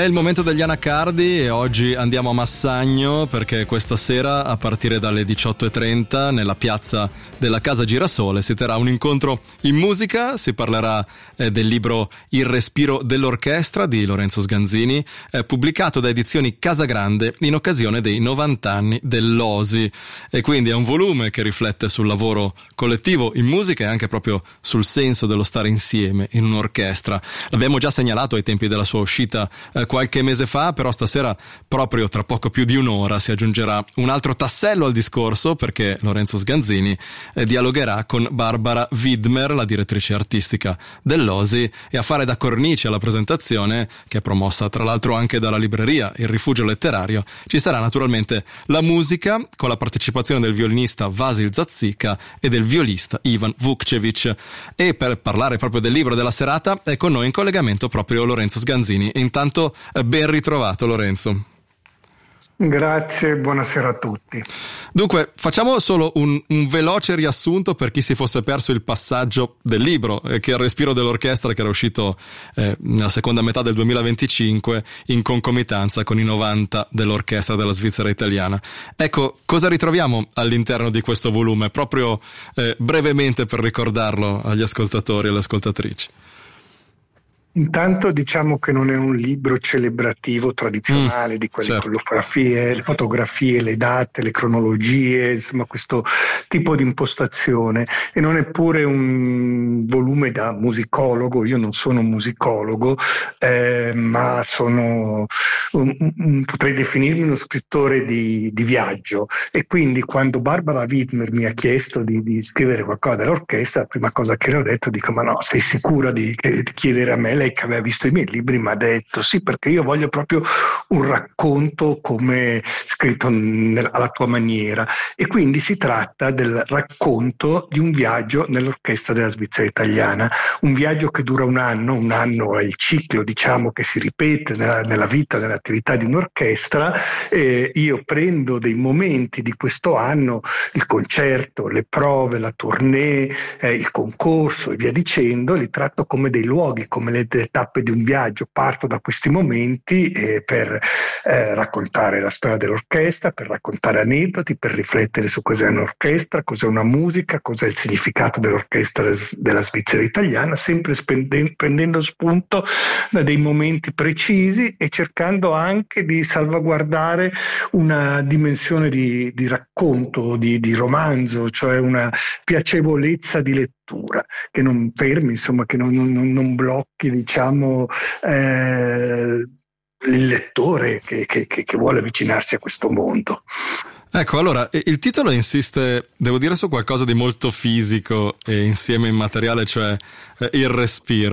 il momento degli anacardi e oggi andiamo a Massagno perché questa sera a partire dalle 18:30 nella piazza della Casa Girasole si terrà un incontro in musica, si parlerà del libro Il respiro dell'orchestra di Lorenzo Sganzini, pubblicato da Edizioni Casagrande in occasione dei 90 anni dell'Osi, e quindi è un volume che riflette sul lavoro collettivo in musica e anche proprio sul senso dello stare insieme in un'orchestra. L'abbiamo già segnalato ai tempi della sua uscita qualche mese fa, però stasera, proprio tra poco più di un'ora, si aggiungerà un altro tassello al discorso, perché Lorenzo Sganzini dialogherà con Barbara Widmer, la direttrice artistica dell'Osi, e a fare da cornice alla presentazione, che è promossa tra l'altro anche dalla libreria Il Rifugio Letterario, ci sarà naturalmente la musica con la partecipazione del violinista Vasil Zazica e del violista Ivan Vukcevic. E per parlare proprio del libro della serata è con noi in collegamento proprio Lorenzo Sganzini. E intanto ben ritrovato, Lorenzo. Grazie, buonasera a tutti. Dunque, facciamo solo un veloce riassunto per chi si fosse perso il passaggio del libro, che è Il respiro dell'orchestra, che era uscito nella seconda metà del 2025 in concomitanza con i 90 dell'orchestra della Svizzera italiana. Ecco, cosa ritroviamo all'interno di questo volume, proprio brevemente per ricordarlo agli ascoltatori e alle ascoltatrici? Intanto diciamo che non è un libro celebrativo tradizionale di quelle con le fotografie, le date, le cronologie, insomma questo tipo di impostazione, e non è pure un volume da musicologo. Io non sono un musicologo, ma sono potrei definirmi uno scrittore di viaggio, e quindi quando Barbara Widmer mi ha chiesto di scrivere qualcosa dell'orchestra, la prima cosa che le ho detto, dico: ma no, sei sicura di chiedere a me? Lei che aveva visto i miei libri mi ha detto sì, perché io voglio proprio un racconto come scritto alla tua maniera, e quindi si tratta del racconto di un viaggio nell'orchestra della Svizzera italiana, un viaggio che dura un anno è il ciclo, diciamo, che si ripete nella vita, nell'attività di un'orchestra. Io prendo dei momenti di questo anno, il concerto, le prove, la tournée, il concorso e via dicendo, li tratto come dei luoghi, come le tappe di un viaggio. Parto da questi momenti per raccontare la storia dell'orchestra, per raccontare aneddoti, per riflettere su cos'è un'orchestra, cos'è una musica, cos'è il significato dell'orchestra della Svizzera italiana, sempre prendendo spunto da dei momenti precisi e cercando anche di salvaguardare una dimensione di racconto, di romanzo, cioè una piacevolezza di lettura che non fermi, insomma, che non blocchi, diciamo, il lettore che vuole avvicinarsi a questo mondo. Ecco, allora, il titolo insiste, devo dire, su qualcosa di molto fisico e insieme immateriale, cioè il respiro.